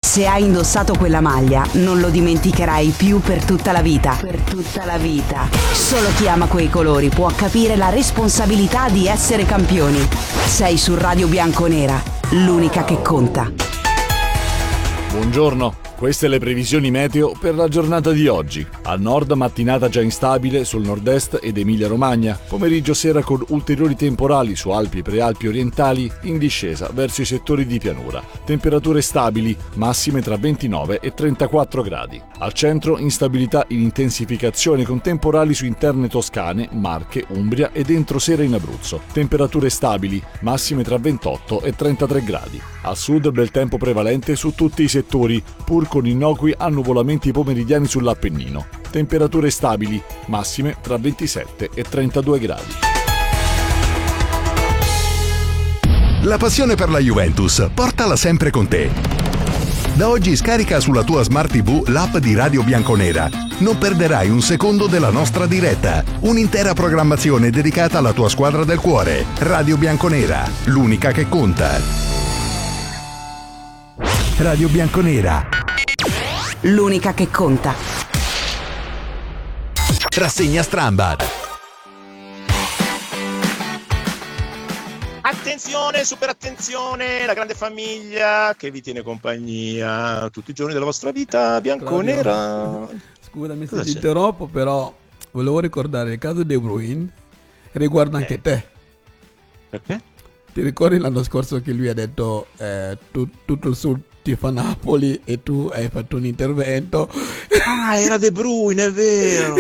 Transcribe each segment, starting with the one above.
Se hai indossato quella maglia, non lo dimenticherai più per tutta la vita. Per tutta la vita. Solo chi ama quei colori può capire la responsabilità di essere campioni. Sei su Radio Bianconera, l'unica che conta. Buongiorno. Queste le previsioni meteo per la giornata di oggi. Al nord mattinata già instabile sul nord-est ed Emilia-Romagna, pomeriggio sera con ulteriori temporali su Alpi e Prealpi orientali in discesa verso i settori di pianura. Temperature stabili, massime tra 29 e 34 gradi. Al centro instabilità in intensificazione con temporali su interne toscane, Marche, Umbria ed entro sera in Abruzzo. Temperature stabili, massime tra 28 e 33 gradi. Al sud bel tempo prevalente su tutti i settori, pur con innocui annuvolamenti pomeridiani sull'Appennino. Temperature stabili, massime tra 27 e 32 gradi. La passione per la Juventus, portala sempre con te. Da oggi scarica sulla tua Smart TV l'app di Radio Bianconera. Non perderai un secondo della nostra diretta. Un'intera programmazione dedicata alla tua squadra del cuore. Radio Bianconera, l'unica che conta. Radio Bianconera, l'unica che conta. Rassegna Strambad. Attenzione, super attenzione, la grande famiglia che vi tiene compagnia tutti i giorni della vostra vita bianconera. Scusami se ti interrompo, però volevo ricordare il caso De Bruyne riguarda anche te. Perché? Ti ricordi l'anno scorso che lui ha detto tutto il sud tifa Napoli e tu hai fatto un intervento? Ah, era De Bruyne, è vero.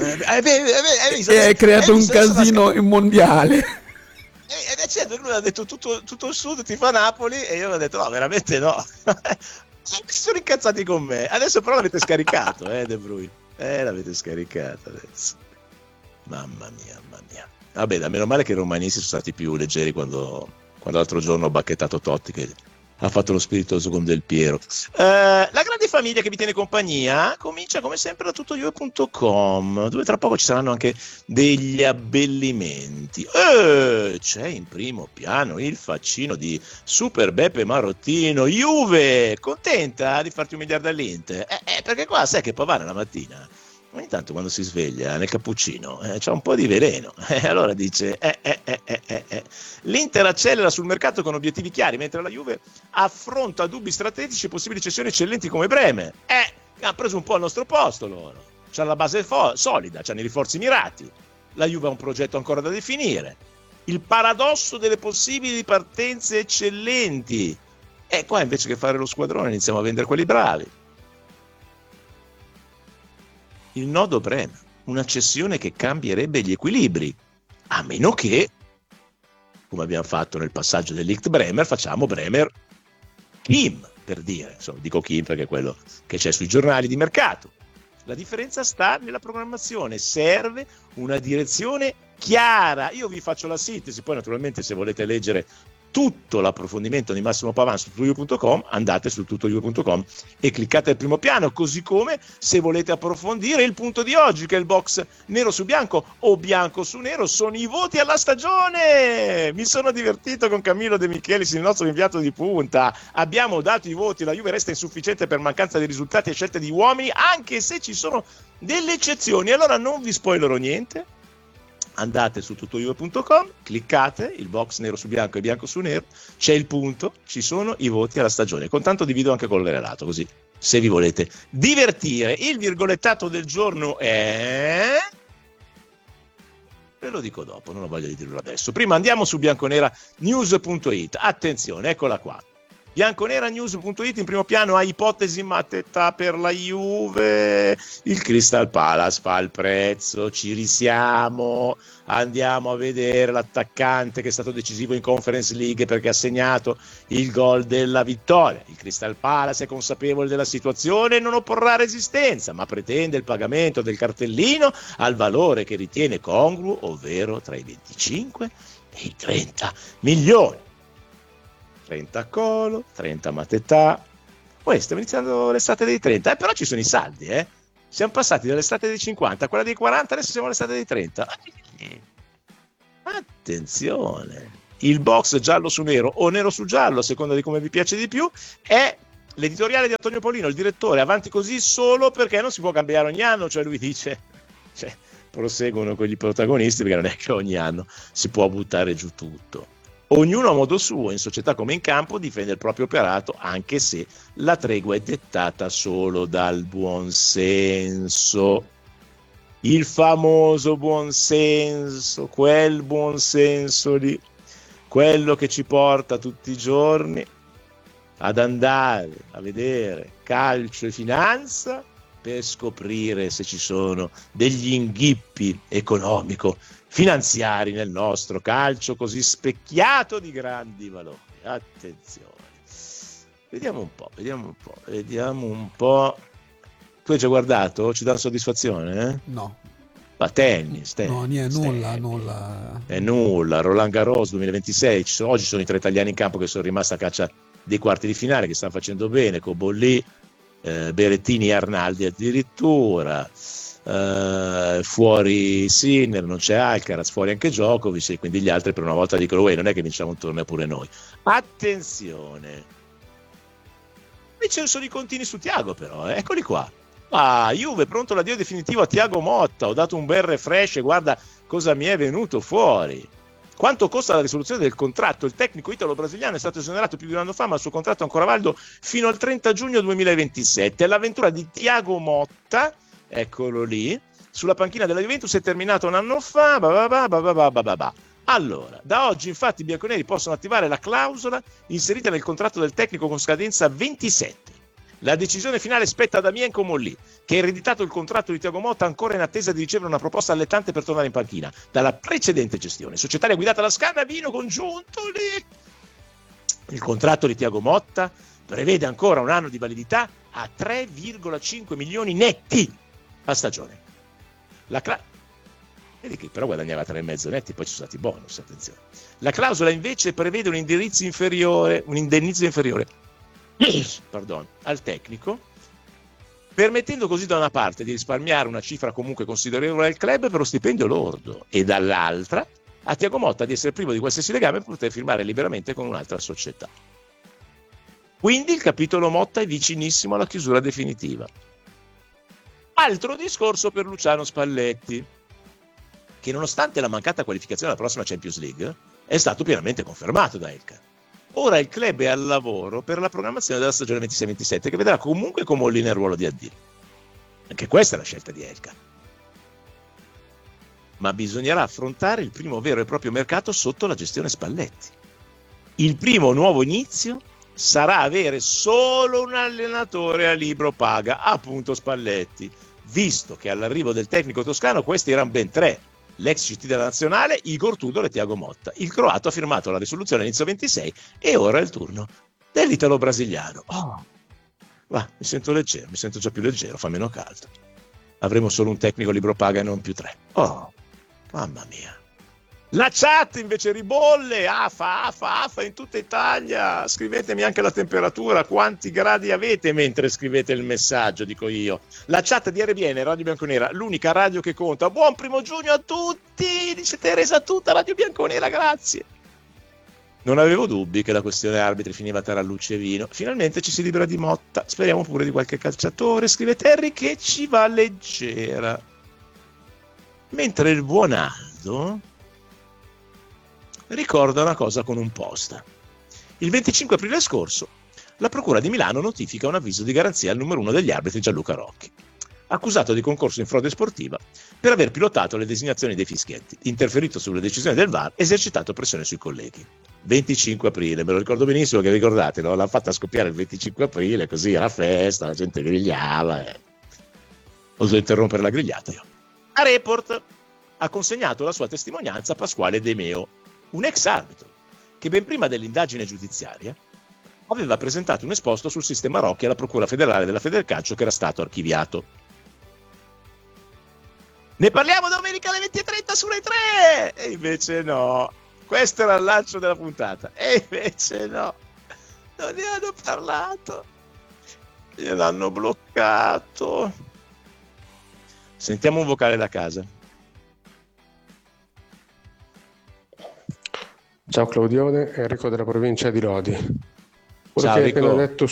E hai creato un casino in mondiale. Certo, lui ha detto tutto il sud tifa Napoli e io ho detto no, veramente no. Si sono incazzati con me. Adesso però l'avete scaricato, De Bruyne. L'avete scaricato adesso. Mamma mia. Vabbè, da meno male che i romanisti sono stati più leggeri quando l'altro giorno ho bacchettato Totti che ha fatto lo spiritoso con Del Piero. La grande famiglia che vi tiene compagnia comincia come sempre da tuttojuve.com, dove tra poco ci saranno anche degli abbellimenti. C'è in primo piano il faccino di Super Beppe Marottino. Juve, contenta di farti umiliare dall'Inter? Perché qua sai che Pavana la mattina ogni tanto quando si sveglia nel cappuccino c'ha un po' di veleno, allora dice l'Inter accelera sul mercato con obiettivi chiari, mentre la Juve affronta dubbi strategici e possibili cessioni eccellenti come Bremer. Ha preso un po' al nostro posto loro, c'ha la base solida, c'hanno i rinforzi mirati, la Juve ha un progetto ancora da definire, il paradosso delle possibili partenze eccellenti, e qua invece che fare lo squadrone iniziamo a vendere quelli bravi. Il nodo Bremer, una cessione che cambierebbe gli equilibri, a meno che, come abbiamo fatto nel passaggio del Ligt Bremer, facciamo Bremer Kim, per dire, insomma, dico Kim perché è quello che c'è sui giornali di mercato. La differenza sta nella programmazione, serve una direzione chiara. Io vi faccio la sintesi, poi naturalmente se volete leggere tutto l'approfondimento di Massimo Pavan su tuttojuve.com, andate su tuttojuve.com e cliccate al primo piano, così come se volete approfondire il punto di oggi, che è il box nero su bianco o bianco su nero, sono i voti alla stagione. Mi sono divertito con Camillo De Michelis, il nostro inviato di punta, abbiamo dato i voti, la Juve resta insufficiente per mancanza di risultati e scelte di uomini, anche se ci sono delle eccezioni. Allora non vi spoilerò niente, andate su tuttojuve.com, cliccate il box nero su bianco e bianco su nero, c'è il punto, ci sono i voti alla stagione, con tanto divido anche con l'errato, così se vi volete divertire. Il virgolettato del giorno è... ve lo dico dopo, non ho voglia di dirlo adesso. Prima andiamo su bianconeranews.it, attenzione, eccola qua. Bianconeranews.it in primo piano ha ipotesi mattetà per la Juve, il Crystal Palace fa il prezzo, ci risiamo, andiamo a vedere l'attaccante che è stato decisivo in Conference League perché ha segnato il gol della vittoria. Il Crystal Palace è consapevole della situazione e non opporrà resistenza, ma pretende il pagamento del cartellino al valore che ritiene congruo, ovvero tra i 25 e i 30 milioni. 30 a Colo, 30 a Mattetà. Poi stiamo iniziando l'estate dei 30, però ci sono i saldi, Siamo passati dall'estate dei 50 a quella dei 40, adesso siamo all'estate dei 30. Attenzione! Il box giallo su nero o nero su giallo, a seconda di come vi piace di più, è l'editoriale di Antonio Paolino, il direttore, avanti così solo perché non si può cambiare ogni anno, cioè lui dice, cioè, proseguono con gli protagonisti perché non è che ogni anno si può buttare giù tutto. Ognuno a modo suo, in società come in campo, difende il proprio operato, anche se la tregua è dettata solo dal buonsenso. Il famoso buonsenso, quel buonsenso lì, quello che ci porta tutti i giorni ad andare a vedere calcio e finanza per scoprire se ci sono degli inghippi economico-finanziari nel nostro calcio così specchiato di grandi valori. Attenzione. Vediamo un po'. Tu hai già guardato? Ci dà soddisfazione? No. Ma tennis. No, niente, nulla. È nulla. Roland Garros 2026. Oggi sono i 3 italiani in campo che sono rimasti a caccia dei quarti di finale, che stanno facendo bene, con Bollì, Berrettini e Arnaldi addirittura. Fuori Sinner, non c'è Alcaraz, fuori anche Djokovic, e quindi gli altri per una volta dicono non è che vinciamo un torneo pure noi. Attenzione, qui ci sono i contini su Thiago, però eccoli qua. Juve, pronto l'addio definitivo a Thiago Motta, ho dato un bel refresh e guarda cosa mi è venuto fuori. Quanto costa la risoluzione del contratto? Il tecnico italo-brasiliano è stato esonerato più di un anno fa, ma il suo contratto è ancora valido fino al 30 giugno 2027. L'avventura di Thiago Motta, eccolo lì, sulla panchina della Juventus è terminata un anno fa. Allora, da oggi infatti i bianconeri possono attivare la clausola inserita nel contratto del tecnico con scadenza 27. La decisione finale spetta a Damien Comolli, che ha ereditato il contratto di Thiago Motta ancora in attesa di ricevere una proposta allettante per tornare in panchina dalla precedente gestione societaria guidata da Scannavino congiunto lì. Il contratto di Thiago Motta prevede ancora un anno di validità a 3,5 milioni netti a stagione. Vedi che però guadagnava 3,5 netti, poi ci sono stati bonus, attenzione. La clausola invece prevede un indennizzo inferiore al tecnico, permettendo così da una parte di risparmiare una cifra comunque considerevole al club per lo stipendio lordo e dall'altra a Thiago Motta di essere privo di qualsiasi legame per poter firmare liberamente con un'altra società. Quindi il capitolo Motta è vicinissimo alla chiusura definitiva. Altro discorso per Luciano Spalletti, che nonostante la mancata qualificazione alla prossima Champions League è stato pienamente confermato da Elkann. Ora il club è al lavoro per la programmazione della stagione 26-27, che vedrà comunque Comolli nel ruolo di AD. Anche questa è la scelta di Elkann. Ma bisognerà affrontare il primo vero e proprio mercato sotto la gestione Spalletti. Il primo nuovo inizio sarà avere solo un allenatore a libro paga, appunto Spalletti, visto che all'arrivo del tecnico toscano questi erano ben 3. L'ex CT della nazionale, Igor Tudor e Thiago Motta. Il croato ha firmato la risoluzione inizio 26 e ora è il turno dell'italo-brasiliano. Mi sento leggero, mi sento già più leggero, fa meno caldo. Avremo solo un tecnico libro paga e non più 3. Mamma mia. La chat invece ribolle, afa in tutta Italia. Scrivetemi anche la temperatura, quanti gradi avete mentre scrivete il messaggio, dico io. La chat di RBN, Radio Bianconera, l'unica radio che conta. Buon 1 giugno a tutti, dice Teresa tutta, Radio Bianconera, grazie. Non avevo dubbi che la questione arbitri finiva tra Lucci e Vino. Finalmente ci si libera di Motta, speriamo pure di qualche calciatore, scrive Terry, che ci va leggera. Mentre il buon Aldo ricorda una cosa con un post. Il 25 aprile scorso la Procura di Milano notifica un avviso di garanzia al numero 1 degli arbitri Gianluca Rocchi, accusato di concorso in frode sportiva per aver pilotato le designazioni dei fischietti, interferito sulle decisioni del VAR, esercitato pressione sui colleghi. 25 aprile, me lo ricordo benissimo, che ricordate, no? L'ha fatta scoppiare il 25 aprile, così era festa, la gente grigliava. Ho dovuto interrompere la grigliata io. A Report ha consegnato la sua testimonianza a Pasquale De Meo, un ex arbitro, che ben prima dell'indagine giudiziaria aveva presentato un esposto sul sistema Rocchi alla Procura Federale della Federcalcio che era stato archiviato. Ne parliamo domenica alle 20:30 su Rai 3! E invece no, questo era il lancio della puntata. E invece no, non ne hanno parlato, gliel'hanno bloccato. Sentiamo un vocale da casa. Ciao Claudione, Enrico della provincia di Lodi. Quello Ciao, che hai Rico. appena detto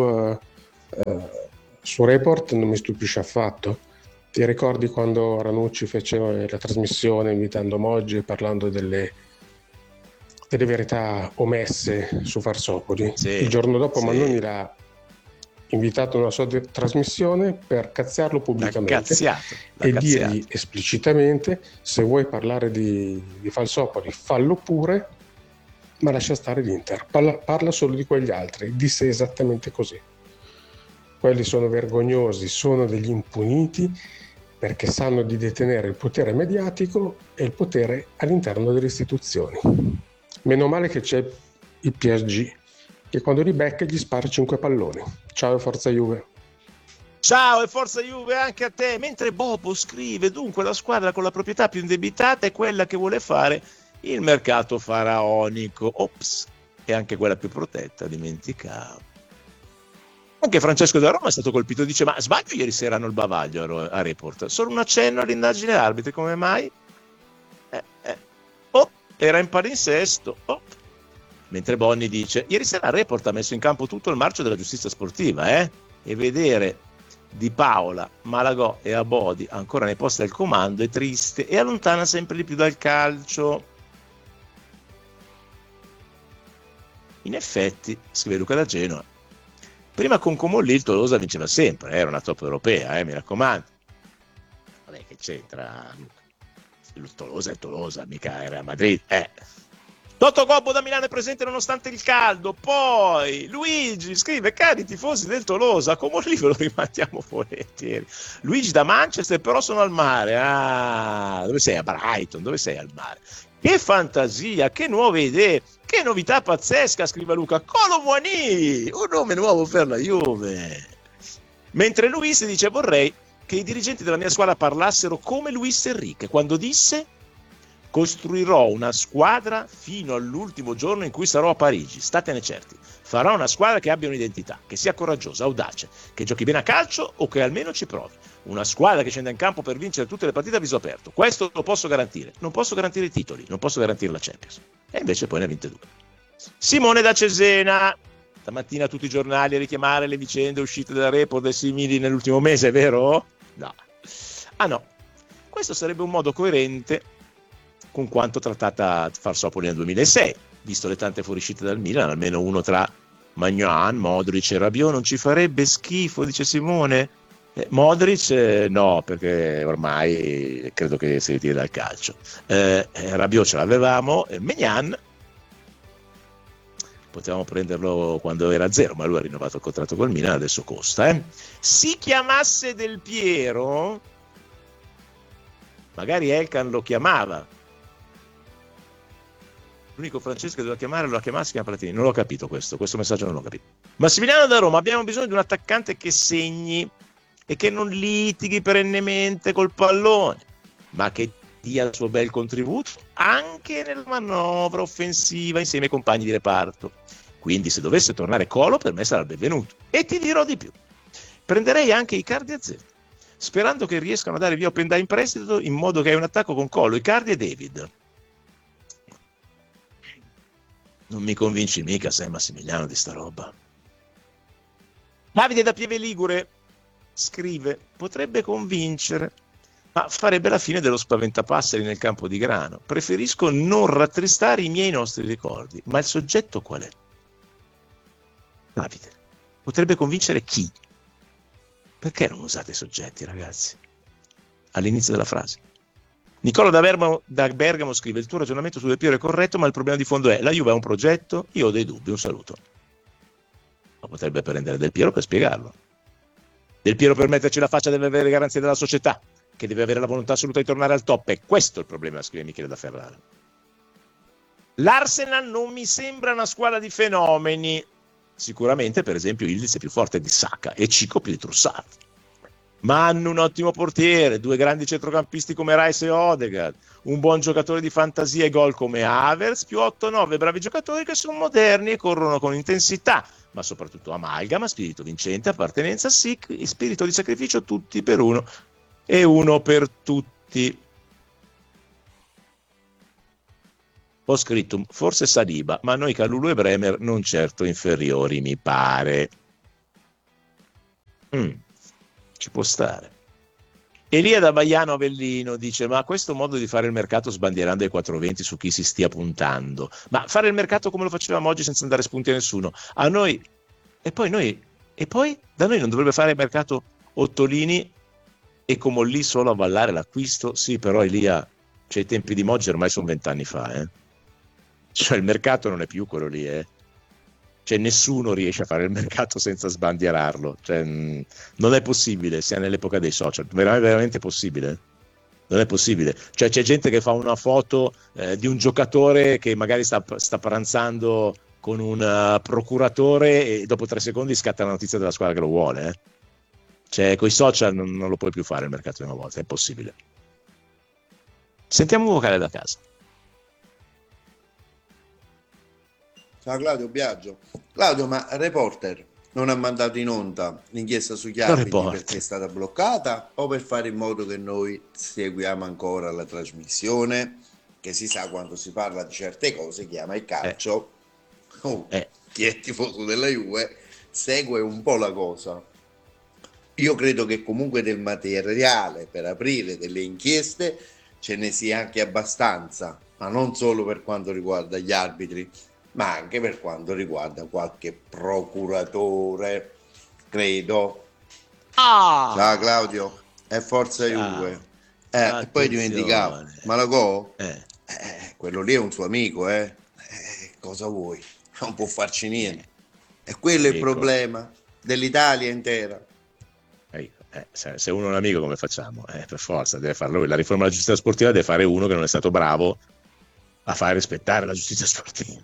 su Report non mi stupisce affatto. Ti ricordi quando Ranucci fece la trasmissione invitando Moggi e parlando delle verità omesse su Farsopoli? Sì, Il giorno dopo sì. Mannoni l'ha invitato nella sua trasmissione per cazziarlo L'ha pubblicamente cazziato. e dirgli esplicitamente: se vuoi parlare di Falsopoli fallo pure, ma lascia stare l'Inter, parla solo di quegli altri. Disse esattamente così. Quelli sono vergognosi, sono degli impuniti perché sanno di detenere il potere mediatico e il potere all'interno delle istituzioni. Meno male che c'è il PSG, che quando li becca gli spara 5 palloni. Ciao e forza Juve. Ciao e forza Juve anche a te. Mentre Bobo scrive: dunque la squadra con la proprietà più indebitata è quella che vuole fare il mercato faraonico. Ops, e anche quella più protetta, dimenticavo. Anche Francesco da Roma è stato colpito, dice: ma sbaglio, ieri sera hanno il bavaglio a Report, solo un accenno all'indagine arbitri, come mai? Era in palinsesto. Mentre Bonni dice: ieri sera Report ha messo in campo tutto il marcio della giustizia sportiva, e vedere Di Paola, Malagò e Abodi ancora nei posti del comando è triste e allontana sempre di più dal calcio. In effetti, scrive Luca da Genova, prima con Comolli il Tolosa vinceva sempre, era una top europea, mi raccomando. Vabbè, che c'entra? Il Tolosa è Tolosa, mica era a Madrid. Toto Gobbo da Milano è presente nonostante il caldo. Poi Luigi scrive: cari tifosi del Tolosa, Comolli ve lo rimandiamo volentieri. Luigi da Manchester, però sono al mare. Dove sei? A Brighton, dove sei al mare? Che fantasia, che nuove idee, che novità pazzesca, scrive Luca. Colo Muani, un nome nuovo per la Juve. Mentre Luis dice: vorrei che i dirigenti della mia squadra parlassero come Luis Enrique quando disse: costruirò una squadra fino all'ultimo giorno in cui sarò a Parigi, statene certi. Farò una squadra che abbia un'identità, che sia coraggiosa, audace, che giochi bene a calcio o che almeno ci provi. Una squadra che scenda in campo per vincere tutte le partite a viso aperto. Questo lo posso garantire. Non posso garantire i titoli, non posso garantire la Champions. E invece poi ne ha vinte 2. Simone da Cesena. Stamattina tutti i giornali a richiamare le vicende uscite da Report e simili nell'ultimo mese, è vero? No. Ah no. Questo sarebbe un modo coerente con quanto trattata Farsopoli nel 2006, visto le tante fuoriuscite dal Milan, almeno uno tra Maignan, Modric e Rabiot non ci farebbe schifo, dice Simone. Modric no, perché ormai credo che si ritiri dal calcio. Rabiot ce l'avevamo, Maignan potevamo prenderlo quando era 0, ma lui ha rinnovato il contratto col Milan, adesso costa. Si chiamasse Del Piero, magari Elkan lo chiamava. L'unico francese che doveva chiamare lo chiamava, si chiama Platini. Non l'ho capito questo messaggio non l'ho capito. Massimiliano da Roma: abbiamo bisogno di un attaccante che segni e che non litighi perennemente col pallone, ma che dia il suo bel contributo anche nella manovra offensiva insieme ai compagni di reparto. Quindi se dovesse tornare Colo, per me sarà il benvenuto. E ti dirò di più: prenderei anche Icardi a 0, sperando che riescano a dare via Openda in prestito, in modo che hai un attacco con Colo, Icardi e David. Non mi convinci mica, sei Massimiliano, di sta roba. Davide da Pieve Ligure scrive: potrebbe convincere, ma farebbe la fine dello spaventapasseri nel campo di grano. Preferisco non rattristare i miei nostri ricordi. Ma il soggetto qual è? Davide, potrebbe convincere chi? Perché non usate i soggetti, ragazzi? All'inizio della frase. Nicola da Bergamo scrive: il tuo ragionamento su Del Piero è corretto, ma il problema di fondo è: la Juve ha un progetto, io ho dei dubbi, un saluto. Ma potrebbe prendere Del Piero per spiegarlo. Del Piero per metterci la faccia deve avere le garanzie della società, che deve avere la volontà assoluta di tornare al top, e questo è il problema, scrive Michele da Ferrara. L'Arsenal non mi sembra una squadra di fenomeni. Sicuramente, per esempio, Ildiz è più forte di Saka e Cico più di Trussard. Ma hanno un ottimo portiere, 2 grandi centrocampisti come Rice e Odegaard, un buon giocatore di fantasia e gol come Havertz, più 8-9 bravi giocatori che sono moderni e corrono con intensità, ma soprattutto amalgama, spirito vincente, appartenenza, spirito di sacrificio, tutti per uno e uno per tutti. Ho scritto forse Saliba, ma noi Kalulu e Bremer non certo inferiori, mi pare. Ci può stare. Elia da Baiano Avellino dice: ma questo modo di fare il mercato sbandierando ai 420 su chi si stia puntando, ma fare il mercato come lo facevamo oggi senza andare spunti a nessuno, a noi e poi da noi non dovrebbe fare il mercato Ottolini e come lì solo a ballare l'acquisto? Sì, però Elia, cioè i tempi di Moggi ormai sono 20 anni fa, cioè il mercato non è più quello lì, cioè nessuno riesce a fare il mercato senza sbandierarlo, cioè, non è possibile, sia nell'epoca dei social, veramente possibile? Non è possibile, cioè c'è gente che fa una foto di un giocatore che magari sta pranzando con un procuratore e dopo 3 secondi scatta la notizia della squadra che lo vuole, cioè coi social non lo puoi più fare il mercato di una volta, è impossibile. Sentiamo un vocale da casa. Ciao Claudio Biagio. Claudio, ma Reporter non ha mandato in onda l'inchiesta sugli arbitri perché è stata bloccata o per fare in modo che noi seguiamo ancora la trasmissione? Che si sa, quando si parla di certe cose, chiama il calcio. Chi è tifoso della Juve segue un po' la cosa. Io credo che comunque del materiale per aprire delle inchieste ce ne sia anche abbastanza, ma non solo per quanto riguarda gli arbitri, ma anche per quanto riguarda qualche procuratore, credo. Ciao Claudio, è forza Juve. E poi dimenticavo, Malagò, quello lì è un suo amico, cosa vuoi? Non può farci niente. E quello è il problema dell'Italia intera. Se uno è un amico, come facciamo? Per forza deve farlo lui. La riforma della giustizia sportiva deve fare uno che non è stato bravo a fare rispettare la giustizia sportiva.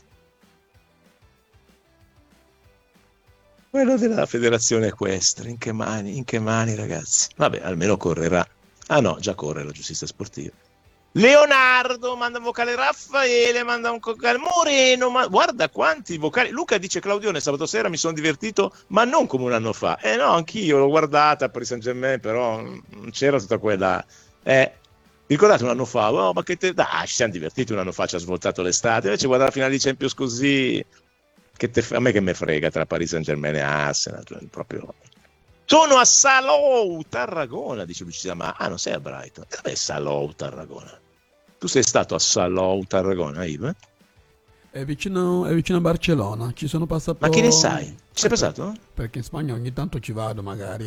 Quello della federazione equestre, in che mani, ragazzi? Vabbè, almeno correrà. Ah no, già corre la giustizia sportiva. Leonardo manda un vocale, Raffaele manda un vocale, Moreno, ma guarda quanti vocali. Luca dice: Claudione, sabato sera mi sono divertito, ma non come un anno fa. No, anch'io l'ho guardata per il Saint Germain, però non c'era tutta quella. Ricordate un anno fa? Oh, ma che ci siamo divertiti un anno fa, ci ha svoltato l'estate. Invece guardare la finale di Champions così, a me che me frega tra Paris Saint Germain e Arsenal, proprio. Sono a Salou, Tarragona, dice Lucia, ma non sei a Brighton. Dov'è Salou, Tarragona? Tu sei stato a Salou, Tarragona, Yves? È vicino a Barcellona, ci sono passato... Ma che ne sai? Ci sei passato? Perché in Spagna ogni tanto ci vado magari,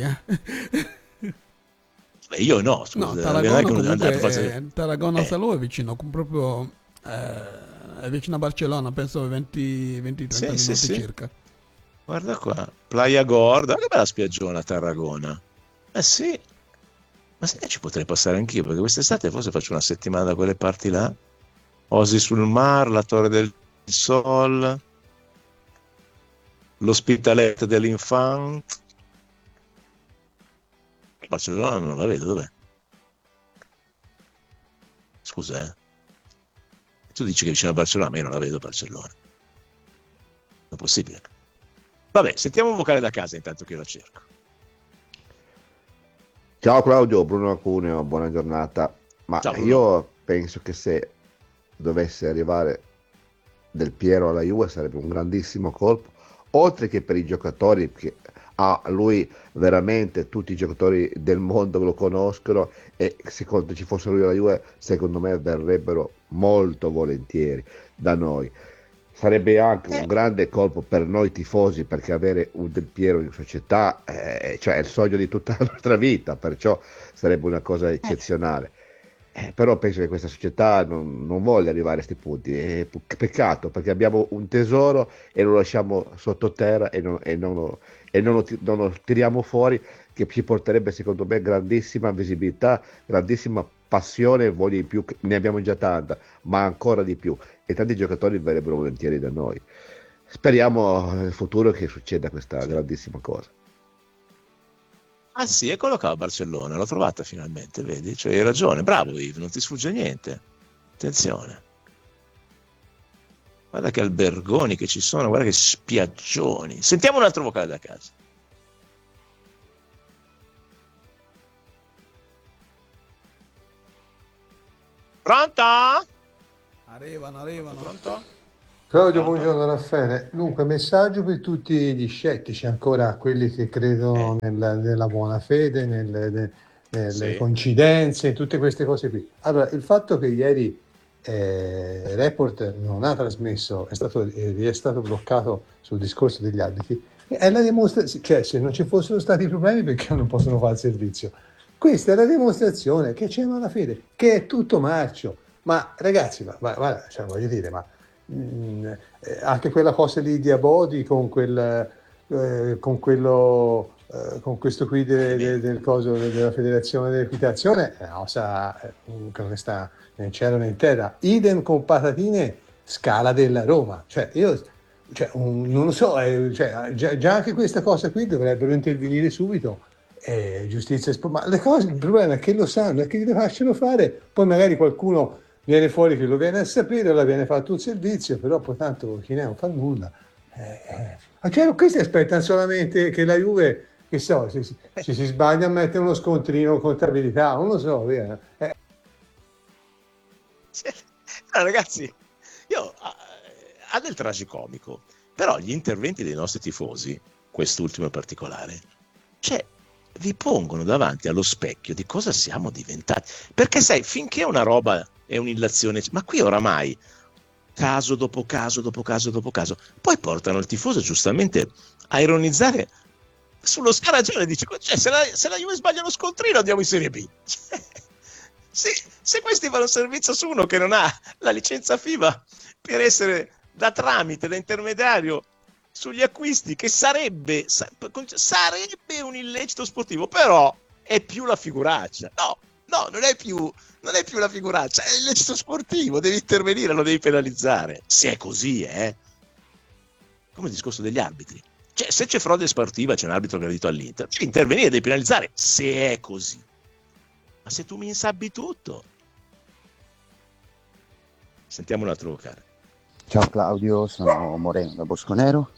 Beh, io no, scusa. No, Tarragona Salou è vicino, proprio... è vicino a Barcellona, penso 20-30 minuti circa. Guarda qua, Playa Gorda, che bella spiaggiona a Tarragona. Sì, ma se ci potrei passare anch'io, perché quest'estate forse faccio una settimana da quelle parti là. Osi sul Mar, la Torre del Sol, l'Hospitalet dell'Infant. Barcellona non la vedo, dov'è? Scusa, tu dici che vicino a Barcellona, ma io non la vedo a Barcellona. Non è possibile. Vabbè, sentiamo un vocale da casa intanto che io la cerco. Ciao Claudio, Bruno Acuneo, buona giornata. Ma Ciao, io penso che se dovesse arrivare Del Piero alla Juve sarebbe un grandissimo colpo, oltre che per i giocatori, perché lui veramente tutti i giocatori del mondo lo conoscono e secondo ci fosse lui alla Juve, secondo me verrebbero molto volentieri da noi. Sarebbe anche un grande colpo per noi tifosi, perché avere un Del Piero in società cioè è il sogno di tutta la nostra vita, perciò sarebbe una cosa eccezionale. Però penso che questa società non voglia arrivare a questi punti. È peccato, perché abbiamo un tesoro e lo lasciamo sottoterra e non lo tiriamo fuori, che ci porterebbe secondo me grandissima visibilità, grandissima passione e voglia in più. Ne abbiamo già tanta, ma ancora di più, e tanti giocatori verrebbero volentieri da noi. Speriamo nel futuro che succeda questa grandissima cosa. Ah sì, eccolo qua a Barcellona, l'ho trovata finalmente, vedi? Cioè, hai ragione, bravo Yves, non ti sfugge niente. Attenzione. Guarda che albergoni che ci sono, guarda che spiaggioni. Sentiamo un altro vocale da casa. Pronto? Arrivano. Pronto? Claudio, buongiorno Raffaele. Dunque, messaggio per tutti gli scettici, ancora quelli che credono nella buona fede, nelle coincidenze, tutte queste cose qui. Allora, il fatto che ieri Report non ha trasmesso, è stato bloccato sul discorso degli arbitri, è la dimostrazione, cioè se non ci fossero stati problemi perché non possono fare il servizio. Questa è la dimostrazione che c'è malafede, che è tutto marcio. Ma ragazzi, guarda, cioè, voglio dire, anche quella cosa lì di Abodi con questo qui del coso della federazione dell'equitazione è una cosa che non sta né in cielo né in terra. Idem con Patatine, Scala della Roma, non lo so, già anche questa cosa qui dovrebbero intervenire subito. Giustizia, ma le cose, il problema è che lo sanno, è che li lasciano fare, poi magari qualcuno viene fuori che lo viene a sapere, la viene fatto un servizio, però poi tanto chi ne non fa nulla. Cioè, questi aspettano solamente che la Juve, che so, se si sbaglia a mettere uno scontrino contabilità, non lo so, via. Ragazzi, io ha del tragicomico, però gli interventi dei nostri tifosi, quest'ultimo in particolare, cioè vi pongono davanti allo specchio di cosa siamo diventati, perché sai, finché una roba è un'illazione, ma qui oramai caso dopo caso dopo caso dopo caso, poi portano il tifoso giustamente a ironizzare sullo scaragione, dice, cioè, se la Juve sbaglia lo scontrino andiamo in Serie B. Se questi fanno servizio su uno che non ha la licenza FIBA per essere da tramite, da intermediario sugli acquisti, che sarebbe un illecito sportivo, però è più la figuraccia. No, non è più la figuraccia, è illecito sportivo, devi intervenire, lo devi penalizzare. Se è così, come il discorso degli arbitri. Cioè, se c'è frode sportiva, c'è un arbitro aggredito all'Inter, devi intervenire, devi penalizzare, se è così. Ma se tu mi insabbi tutto. Sentiamo un altro vocale. Ciao Claudio, sono Moreno da Bosconero.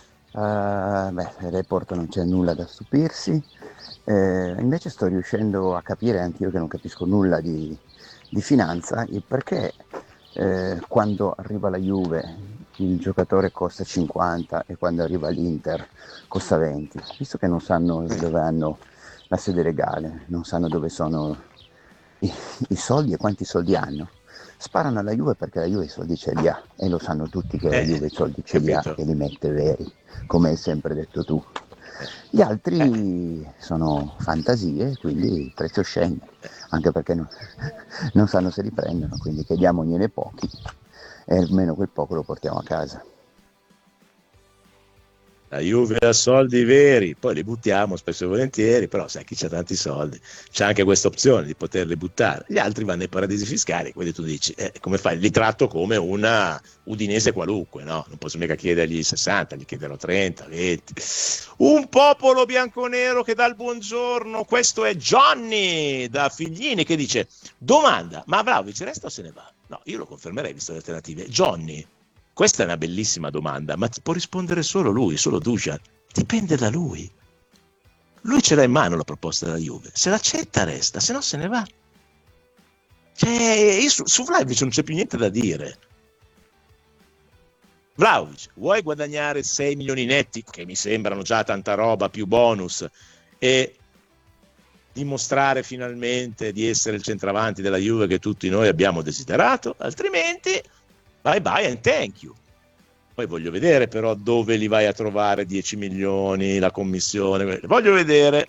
Report non c'è nulla da stupirsi. Invece sto riuscendo a capire, anch'io che non capisco nulla di finanza, il perché quando arriva la Juve il giocatore costa 50 e quando arriva l'Inter costa 20, visto che non sanno dove hanno la sede legale, non sanno dove sono i soldi e quanti soldi hanno. Sparano alla Juve perché la Juve i soldi ce li ha, e lo sanno tutti che la Juve i soldi ce li ha e li mette veri, come hai sempre detto tu. Gli altri sono fantasie, quindi il prezzo scende, anche perché non sanno se li prendono, quindi chiediamogliene pochi e almeno quel poco lo portiamo a casa. La Juve ha soldi veri, poi li buttiamo spesso e volentieri, però sai, chi c'ha tanti soldi c'ha anche questa opzione di poterli buttare. Gli altri vanno nei paradisi fiscali, quindi tu dici, come fai? Li tratto come una udinese qualunque, no? Non posso mica chiedergli 60, gli chiederò 30, 20. Un popolo bianconero che dà il buongiorno, questo è Johnny da Figline che dice, domanda, ma Vlahovic resta o se ne va? No, io lo confermerei visto le alternative. Johnny, questa è una bellissima domanda, ma può rispondere solo lui, solo Dusan. Dipende da lui. Lui ce l'ha in mano la proposta della Juve. Se l'accetta resta, se no se ne va. Cioè, io su Vlahovic non c'è più niente da dire. Vlahovic, vuoi guadagnare 6 milioni netti, che mi sembrano già tanta roba, più bonus, e dimostrare finalmente di essere il centravanti della Juve che tutti noi abbiamo desiderato? Altrimenti bye bye and thank you. Poi voglio vedere però dove li vai a trovare 10 milioni, la commissione, voglio vedere.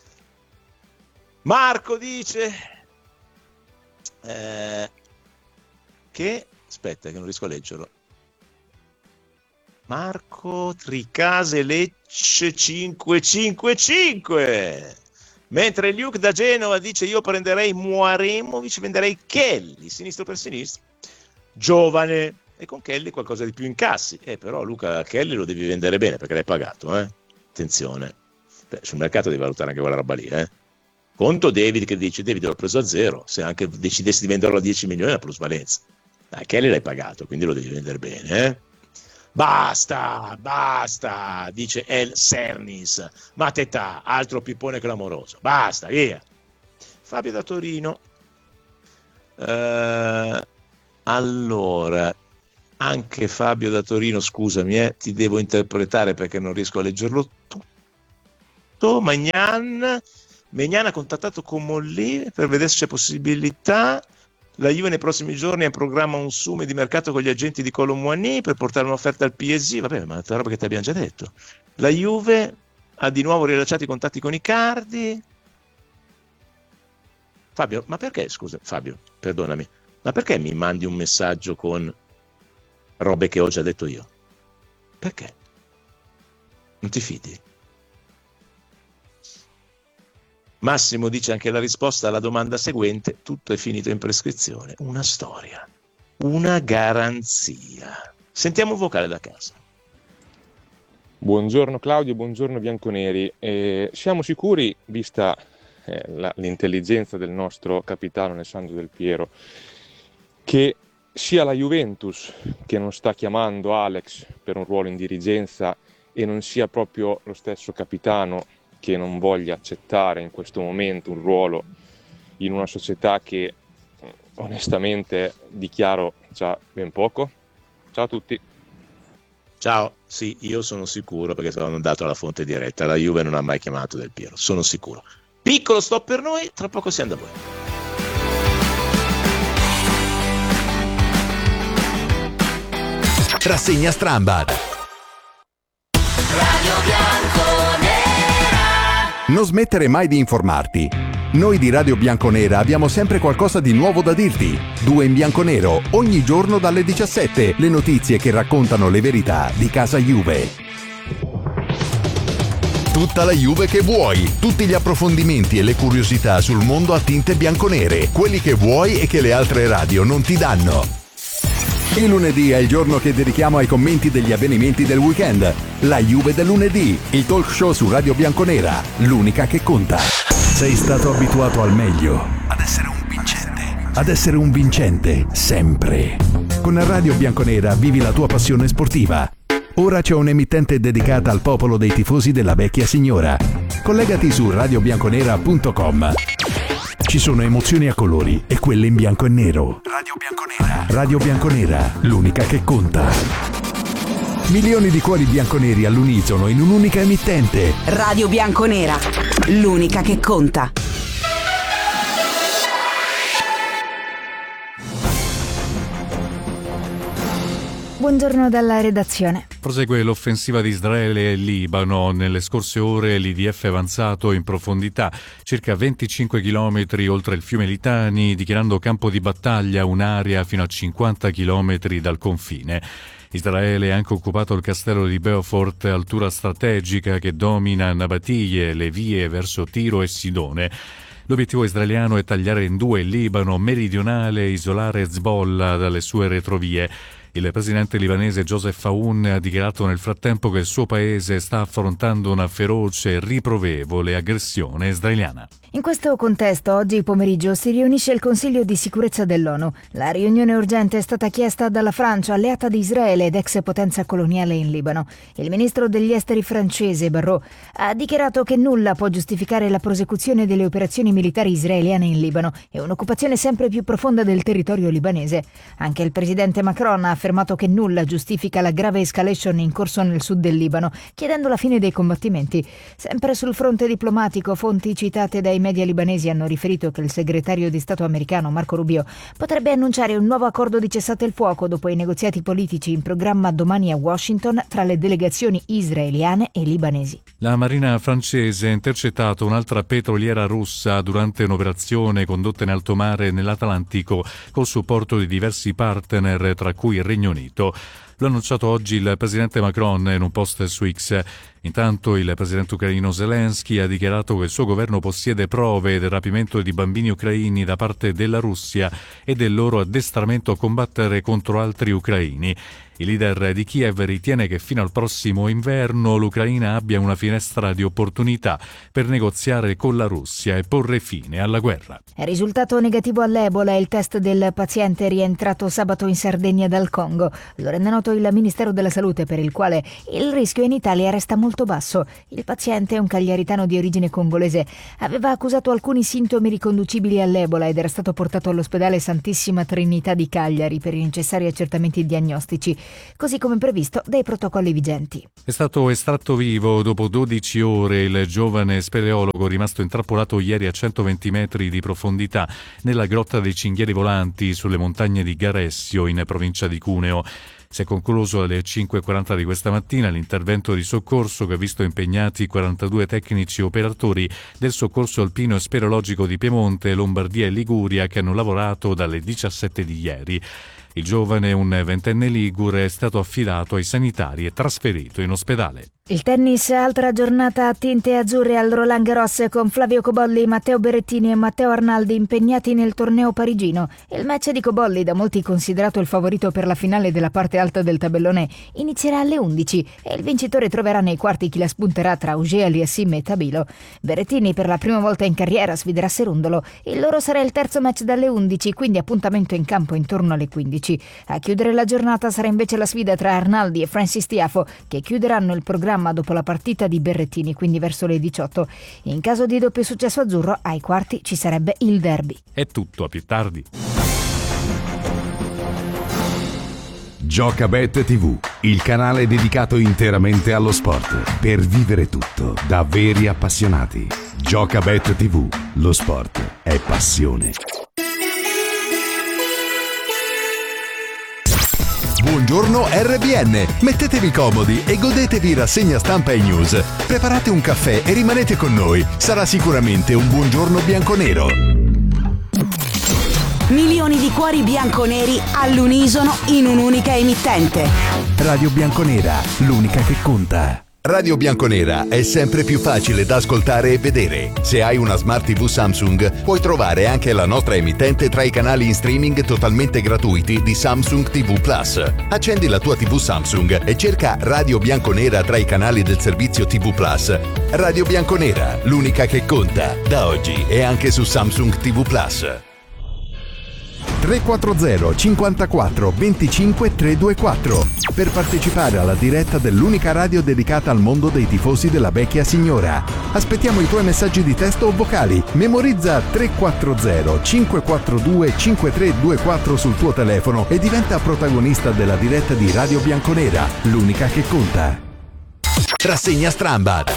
Marco dice che, aspetta che non riesco a leggerlo. Marco Tricase Lecce 555. Mentre Luke da Genova dice io prenderei Muaremovic, venderei Kelly, sinistro per sinistro. Giovane, e con Kelly qualcosa di più incassi, però Luca Kelly lo devi vendere bene perché l'hai pagato, attenzione. Sul mercato devi valutare anche quella roba lì, Conto David che dice David l'ho preso a zero, se anche decidessi di venderlo a 10 milioni è la plusvalenza. Kelly l'hai pagato, quindi lo devi vendere bene, Basta, dice El Sernis, Matetà, altro pippone clamoroso, basta, via. Fabio da Torino, Allora, anche Fabio da Torino, scusami, ti devo interpretare perché non riesco a leggerlo tutto. Magnan ha contattato con Molli per vedere se c'è possibilità. La Juve nei prossimi giorni ha in programma un summit di mercato con gli agenti di Kolo Muani per portare un'offerta al PSG. Vabbè, ma è una roba che ti abbiamo già detto. La Juve ha di nuovo rilasciato i contatti con Icardi. Fabio, ma perché, scusa, Fabio, perdonami, ma perché mi mandi un messaggio con robe che ho già detto io? Perché? Non ti fidi? Massimo dice anche la risposta alla domanda seguente: tutto è finito in prescrizione. Una storia, una garanzia. Sentiamo un vocale da casa. Buongiorno Claudio, buongiorno bianconeri. Siamo sicuri, vista l'intelligenza del nostro capitano Alessandro Del Piero, che sia la Juventus che non sta chiamando Alex per un ruolo in dirigenza e non sia proprio lo stesso capitano che non voglia accettare in questo momento un ruolo in una società che onestamente dichiaro già ben poco? Ciao a tutti. Ciao, sì, io sono sicuro perché sono andato alla fonte diretta, la Juve non ha mai chiamato Del Piero, sono sicuro. Piccolo stop per noi, tra poco siamo da voi. Rassegna Strambad. Radio Bianconera. Non smettere mai di informarti. Noi di Radio Bianconera abbiamo sempre qualcosa di nuovo da dirti. 2 in bianconero, ogni giorno dalle 17, le notizie che raccontano le verità di casa Juve. Tutta la Juve che vuoi, tutti gli approfondimenti e le curiosità sul mondo a tinte bianconere, quelli che vuoi e che le altre radio non ti danno. Il lunedì è il giorno che dedichiamo ai commenti degli avvenimenti del weekend. La Juve del lunedì, il talk show su Radio Bianconera, l'unica che conta. Sei stato abituato al meglio, ad essere un vincente, sempre. Con Radio Bianconera vivi la tua passione sportiva. Ora c'è un'emittente dedicata al popolo dei tifosi della vecchia signora. Collegati su radiobianconera.com. Ci sono emozioni a colori e quelle in bianco e nero. Radio Bianconera. Radio Bianconera, l'unica che conta. Milioni di cuori bianconeri all'unisono in un'unica emittente. Radio Bianconera, l'unica che conta. Buongiorno dalla redazione. Prosegue l'offensiva di Israele e Libano. Nelle scorse ore l'IDF è avanzato in profondità, circa 25 chilometri oltre il fiume Litani, dichiarando campo di battaglia un'area fino a 50 chilometri dal confine. Israele ha anche occupato il castello di Beaufort, altura strategica che domina Nabatie, le vie verso Tiro e Sidone. L'obiettivo israeliano è tagliare in due il Libano meridionale e isolare Hezbollah dalle sue retrovie. Il presidente libanese Joseph Aoun ha dichiarato nel frattempo che il suo paese sta affrontando una feroce e riprovevole aggressione israeliana. In questo contesto, oggi pomeriggio si riunisce il Consiglio di sicurezza dell'ONU. La riunione urgente è stata chiesta dalla Francia, alleata di Israele ed ex potenza coloniale in Libano. Il ministro degli esteri francese, Barrot, ha dichiarato che nulla può giustificare la prosecuzione delle operazioni militari israeliane in Libano e un'occupazione sempre più profonda del territorio libanese. Anche il presidente Macron ha affermato che nulla giustifica la grave escalation in corso nel sud del Libano, chiedendo la fine dei combattimenti. Sempre sul fronte diplomatico, fonti citate dai media libanesi hanno riferito che il segretario di Stato americano Marco Rubio potrebbe annunciare un nuovo accordo di cessate il fuoco dopo i negoziati politici in programma domani a Washington tra le delegazioni israeliane e libanesi. La marina francese ha intercettato un'altra petroliera russa durante un'operazione condotta in alto mare nell'Atlantico col supporto di diversi partner, tra cui il Regno Unito. Lo ha annunciato oggi il presidente Macron in un post su X. Intanto il presidente ucraino Zelensky ha dichiarato che il suo governo possiede prove del rapimento di bambini ucraini da parte della Russia e del loro addestramento a combattere contro altri ucraini. Il leader di Kiev ritiene che fino al prossimo inverno l'Ucraina abbia una finestra di opportunità per negoziare con la Russia e porre fine alla guerra. È risultato negativo all'Ebola il test del paziente rientrato sabato in Sardegna dal Congo. Lo rende noto comunicato il Ministero della Salute, per il quale il rischio in Italia resta molto basso. Il paziente, un cagliaritano di origine congolese, aveva accusato alcuni sintomi riconducibili all'Ebola ed era stato portato all'ospedale Santissima Trinità di Cagliari per i necessari accertamenti diagnostici, così come previsto dai protocolli vigenti. È stato estratto vivo dopo 12 ore il giovane speleologo rimasto intrappolato ieri a 120 metri di profondità nella grotta dei Cinghiali Volanti sulle montagne di Garessio in provincia di Cuneo. Si è concluso alle 5:40 di questa mattina l'intervento di soccorso che ha visto impegnati 42 tecnici operatori del soccorso alpino e speleologico di Piemonte, Lombardia e Liguria che hanno lavorato dalle 17 di ieri. Il giovane, un 20enne ligure, è stato affidato ai sanitari e trasferito in ospedale. Il tennis, altra giornata a tinte azzurre al Roland Garros con Flavio Cobolli, Matteo Berrettini e Matteo Arnaldi impegnati nel torneo parigino. Il match di Cobolli, da molti considerato il favorito per la finale della parte alta del tabellone, inizierà alle 11 e il vincitore troverà nei quarti chi la spunterà tra Auger Aliassime e Tabilo. Berrettini per la prima volta in carriera sfiderà Serundolo. Il loro sarà il terzo match dalle 11, quindi appuntamento in campo intorno alle 15. A chiudere la giornata sarà invece la sfida tra Arnaldi e Francis Tiafoe, che chiuderanno il programma dopo la partita di Berrettini, quindi verso le 18. In caso di doppio successo azzurro, ai quarti ci sarebbe il derby. È tutto, a più tardi. Giocabet TV, il canale dedicato interamente allo sport, per vivere tutto da veri appassionati. Giocabet TV, lo sport è passione. Buongiorno RBN, mettetevi comodi e godetevi rassegna stampa e news. Preparate un caffè e rimanete con noi, sarà sicuramente un buongiorno bianconero. Milioni di cuori bianconeri all'unisono in un'unica emittente. Radio Bianconera, l'unica che conta. Radio Bianconera è sempre più facile da ascoltare e vedere. Se hai una Smart TV Samsung, puoi trovare anche la nostra emittente tra i canali in streaming totalmente gratuiti di Samsung TV Plus. Accendi la tua TV Samsung e cerca Radio Bianconera tra i canali del servizio TV Plus. Radio Bianconera, l'unica che conta. Da oggi è anche su Samsung TV Plus. 340 54 25 324 per partecipare alla diretta dell'unica radio dedicata al mondo dei tifosi della vecchia signora. Aspettiamo i tuoi messaggi di testo o vocali. Memorizza 340 542 5324 sul tuo telefono e diventa protagonista della diretta di Radio Bianconera, l'unica che conta. Rassegna Strambad.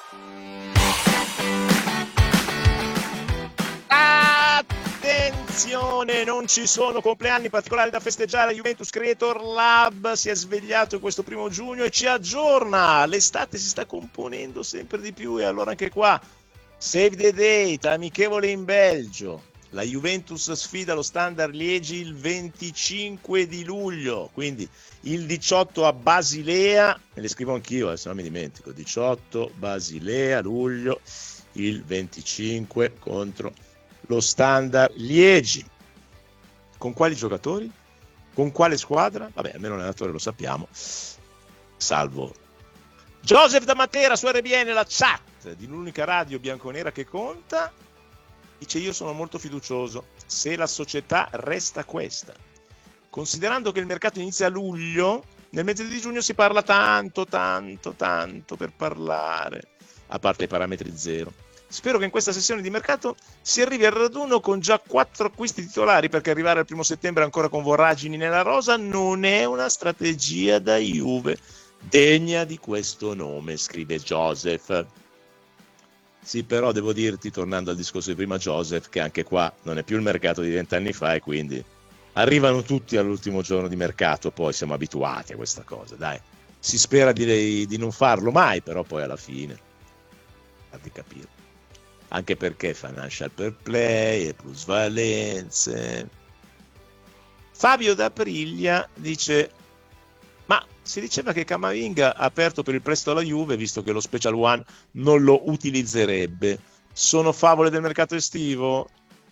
Attenzione, non ci sono compleanni particolari da festeggiare. Juventus Creator Lab si è svegliato in questo 1 giugno e ci aggiorna. L'estate si sta componendo sempre di più e allora anche qua save the date, amichevole in Belgio. La Juventus sfida lo Standard Liegi il 25 di luglio, quindi il 18 a Basilea, me le scrivo anch'io, se no mi dimentico, 18 Basilea, luglio, il 25 contro lo Standard Liegi. Con quali giocatori? Con quale squadra? Vabbè, almeno l'allenatore lo sappiamo, salvo Joseph da Matera su RBN, la chat di l'unica radio bianconera che conta. Dice: io sono molto fiducioso se la società resta questa. Considerando che il mercato inizia a luglio, nel mese di giugno si parla tanto per parlare, a parte i parametri zero. Spero che in questa sessione di mercato si arrivi al raduno con già 4 acquisti titolari, perché arrivare al 1 settembre ancora con voragini nella rosa non è una strategia da Juve degna di questo nome, scrive Joseph. Sì, però devo dirti, tornando al discorso di prima, Joseph, che anche qua non è più il mercato di 20 anni fa e quindi arrivano tutti all'ultimo giorno di mercato, poi siamo abituati a questa cosa, dai. Si spera di non farlo mai, però poi alla fine, fatti capire. Anche perché financial fair play e plusvalenze. Fabio d'Aprilia dice: ma si diceva che Camavinga ha aperto per il prestito alla Juve, visto che lo Special One non lo utilizzerebbe. Sono favole del mercato estivo?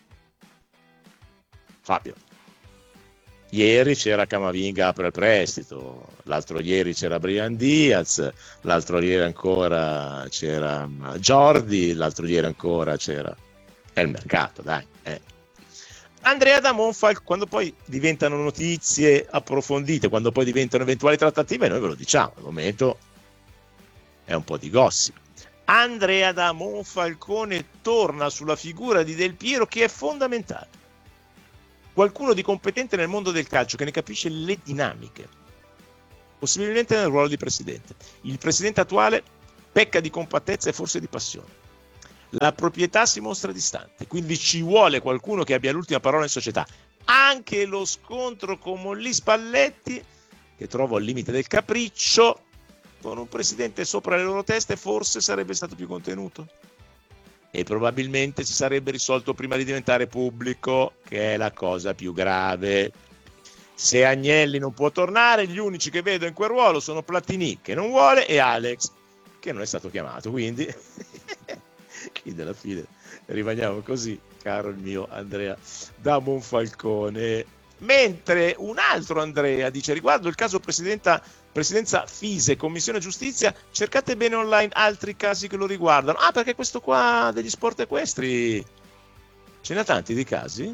Fabio, ieri c'era Camavinga apre il prestito, l'altro ieri c'era Bryan Diaz, l'altro ieri ancora c'era Jordi, l'altro ieri ancora c'era... È il mercato, dai. Andrea da Monfalcone, quando poi diventano notizie approfondite, quando poi diventano eventuali trattative, noi ve lo diciamo, al momento è un po' di gossip. Andrea da Monfalcone torna sulla figura di Del Piero, che è fondamentale. Qualcuno di competente nel mondo del calcio, che ne capisce le dinamiche, possibilmente nel ruolo di presidente. Il presidente attuale pecca di compattezza e forse di passione. La proprietà si mostra distante, quindi ci vuole qualcuno che abbia l'ultima parola in società. Anche lo scontro con Molli Spalletti, che trovo al limite del capriccio, con un presidente sopra le loro teste, forse sarebbe stato più contenuto. E probabilmente si sarebbe risolto prima di diventare pubblico, che è la cosa più grave. Se Agnelli non può tornare, gli unici che vedo in quel ruolo sono Platini, che non vuole, e Alex, che non è stato chiamato. Quindi alla fine rimaniamo così, caro il mio Andrea da Monfalcone. Mentre un altro Andrea dice: riguardo il caso presidenza Fise, Commissione Giustizia, cercate bene online altri casi che lo riguardano. Perché questo qua degli sport equestri ce n'è tanti di casi?